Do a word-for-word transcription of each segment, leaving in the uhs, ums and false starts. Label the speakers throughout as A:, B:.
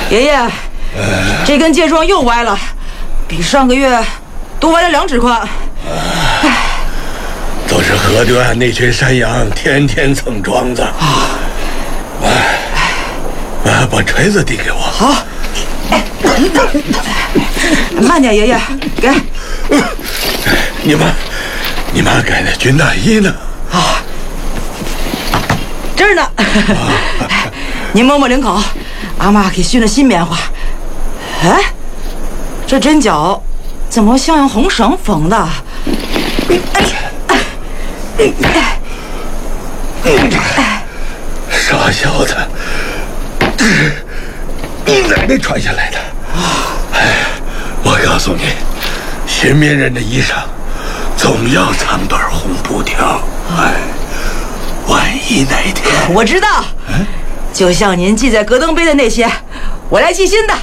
A: 爷爷，这根芥桩又歪了，比上个月多歪了两指宽。
B: 都是河对岸那群山羊天天蹭桩子。哎，哎，把锤子递给我。
A: 好。慢点，爷爷，给。
B: 你妈，你妈改的军大衣呢？
A: 啊，这儿呢。您摸摸领口，阿妈给熏了新棉花。哎，这针脚怎么像用红绳缝的？
B: 傻小子，这是你奶奶传下来的。哎，我告诉你，寻绵人的衣裳总要藏段红布条。哎，万一哪天……
A: 我知道，嗯、就像您系在戈登杯的那些，我来系新的。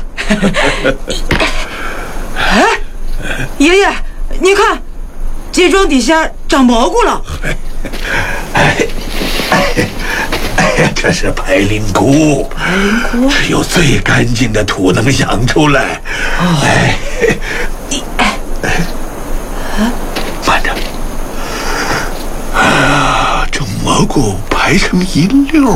A: 哎，爷爷，你看，芥桩底下长蘑菇了。
B: 哎，哎，哎，这是排林菇，
A: 排林菇
B: 只有最干净的土能养出来。哦、哎，你哎，慢着，啊，这蘑菇排成一溜。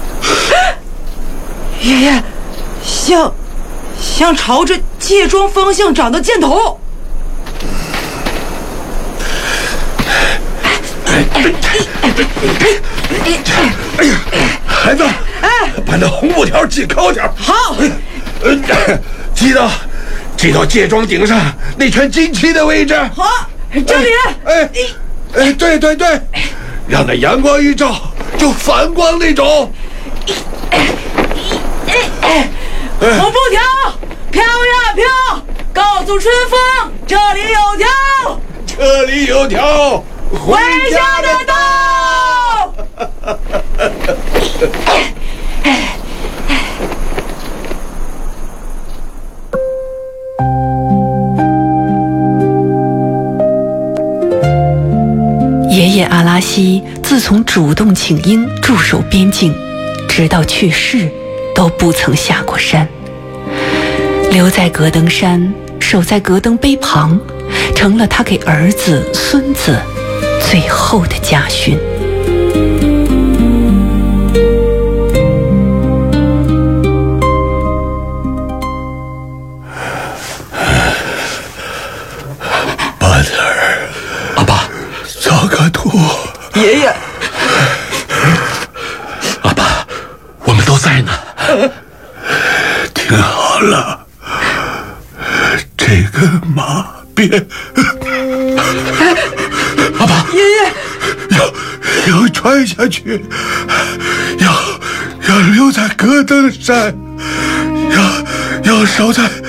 A: 爷爷，像像朝着芥桩方向长的箭头。
B: 哎呀，孩子，哎，把那红布条系高点。
A: 好，
B: 呃，系到系到芥桩顶上那圈金漆的位置。
A: 好，这里。
B: 哎，哎，对对对，让那阳光一照就反光那种。
A: 红布条飘呀飘，告诉春风这里有条，
B: 这里有条
A: 回家的道。
C: 爷爷阿拉西自从主动请缨驻守边境，直到去世，都不曾下过山。留在戈登山，守在戈登碑旁，成了他给儿子、孙子最后的家训。
B: 巴特尔，
D: 阿爸，
B: 糟糕图，
A: 爷爷，
D: 阿爸，我们都在呢。
B: 听好了，这个马鞭，
D: 阿爸，
A: 爷爷
B: 要要穿下去，要要留在戈登山，要要守在